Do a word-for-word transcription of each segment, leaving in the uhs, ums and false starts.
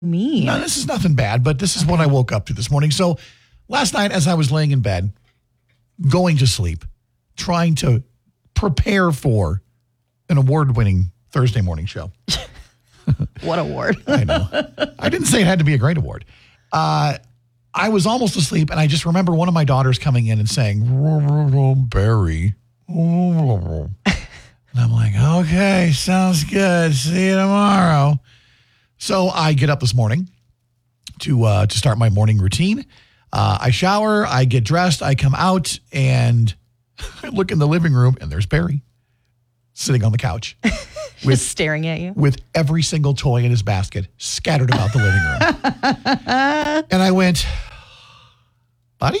Me? No, this is nothing bad, but this is what I woke up to this morning. So last night, as I was laying in bed, going to sleep, trying to prepare for an award-winning Thursday morning show. What award? I know. I didn't say it had to be a great award. Uh, I was almost asleep, and I just remember one of my daughters coming in and saying, Barry. And I'm like, okay, sounds good. See you tomorrow. So I get up this morning to uh, to start my morning routine. Uh, I shower, I get dressed, I come out, and I look in the living room, and there's Barry sitting on the couch. With, Just staring at you. With every single toy in his basket scattered about the living room. And I went, buddy?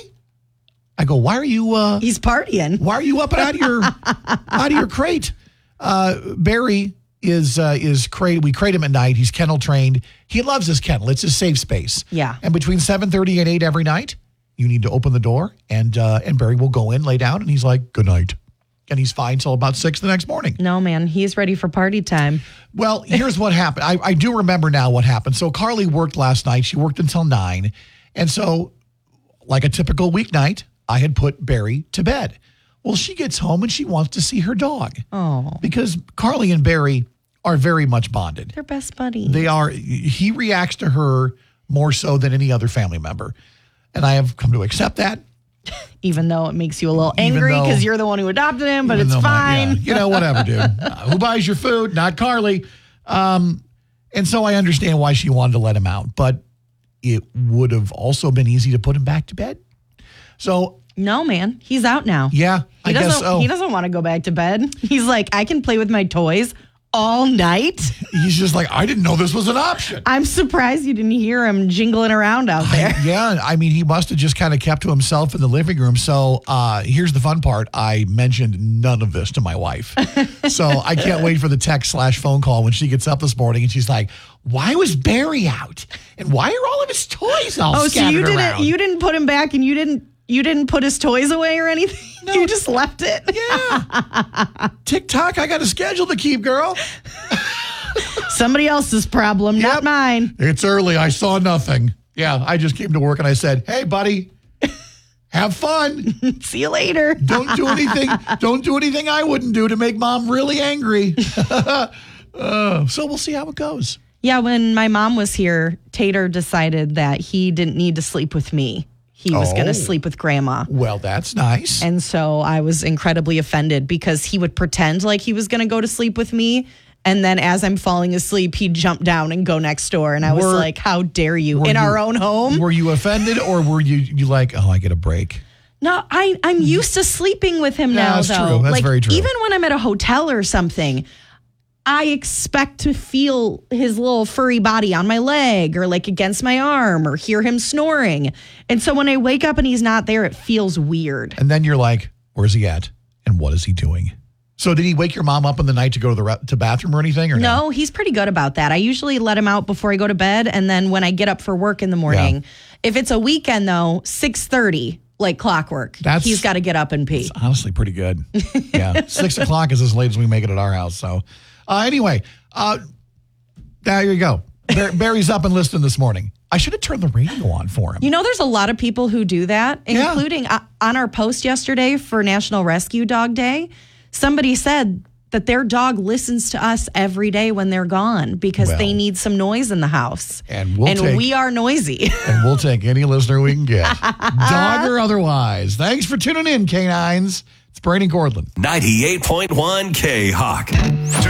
I go, why are you... Uh, He's partying. Why are you up and out of your, out of your crate? Uh, Barry is, uh, is crate. We crate him at night. He's kennel trained. He loves his kennel. It's his safe space. Yeah. And between seven thirty and eight every night, you need to open the door, and uh, and Barry will go in, lay down, and he's like, good night. And he's fine till about six the next morning. No, man, he's ready for party time. Well, here's what happened. I, I do remember now what happened. So Carly worked last night. She worked until nine. And so, like a typical weeknight, I had put Barry to bed. Well, she gets home and she wants to see her dog. Oh. Because Carly and Barry are very much bonded. They're best buddies. They are. He reacts to her more so than any other family member. And I have come to accept that. Even though it makes you a little angry because you're the one who adopted him, but it's fine. My, yeah, you know, whatever, dude. Uh, who buys your food? Not Carly. Um, and so I understand why she wanted to let him out, but it would have also been easy to put him back to bed. So no, man, he's out now. Yeah, he I doesn't, guess so. He doesn't want to go back to bed. He's like, I can play with my toys all night. He's just like, I didn't know this was an option. I'm surprised you didn't hear him jingling around out there. I, yeah, I mean, he must have just kind of kept to himself in the living room. So uh, here's the fun part. I mentioned none of this to my wife. So I can't wait for the text slash phone call when she gets up this morning and she's like, why was Barry out? And why are all of his toys all oh, scattered so you didn't, around? you didn't put him back and you didn't You didn't put his toys away or anything? No. You just left it? Yeah. TikTok, I got a schedule to keep, girl. Somebody else's problem, Yep. not mine. It's early. I saw nothing. Yeah, I just came to work and I said, hey, buddy, have fun. See you later. Don't do anything. Don't do anything I wouldn't do to make mom really angry. uh, so we'll see how it goes. Yeah, when my mom was here, Tater decided that he didn't need to sleep with me. He was Oh. going to sleep with grandma. Well, that's nice. And so I was incredibly offended because he would pretend like he was going to go to sleep with me. And then as I'm falling asleep, he'd jump down and go next door. And I was Were- like, how dare you? were In you- our own home? Were you offended or were you you like, oh, I get a break? No, I, I'm used to sleeping with him Yeah, now, that's though. true. That's like, very true. Even when I'm at a hotel or something, I expect to feel his little furry body on my leg or like against my arm or hear him snoring. And so when I wake up and he's not there, it feels weird. And then you're like, where's he at? And what is he doing? So did he wake your mom up in the night to go to the re- to bathroom or anything? Or no? No, he's pretty good about that. I usually let him out before I go to bed. And then when I get up for work in the morning, Yeah. if it's a weekend, though, six thirty, like clockwork, That's- he's got to get up and pee. It's honestly pretty good. Yeah. Six o'clock is as late as we make it at our house. So uh, anyway, uh, there you go. Bar- Barry's up and listening this morning. I should have turned the radio on for him. You know, there's a lot of people who do that, Yeah. including uh, on our post yesterday for National Rescue Dog Day. Somebody said that their dog listens to us every day when they're gone because Well. they need some noise in the house. And we'll and take- we are noisy. And we'll take any listener we can get, dog or otherwise. Thanks for tuning in, canines. It's Brady Gordon. ninety-eight point one K-Hawk.